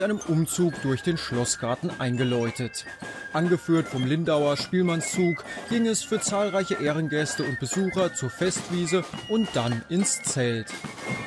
einem Umzug durch den Schlossgarten eingeläutet. Angeführt vom Lindauer Spielmannszug ging es für zahlreiche Ehrengäste und Besucher zur Festwiese und dann ins Zelt.